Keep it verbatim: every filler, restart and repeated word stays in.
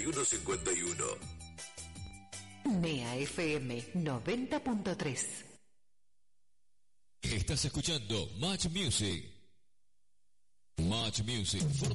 y uno cincuenta y uno. Nea F M noventa punto tres. Estás escuchando Match Music. Match Music.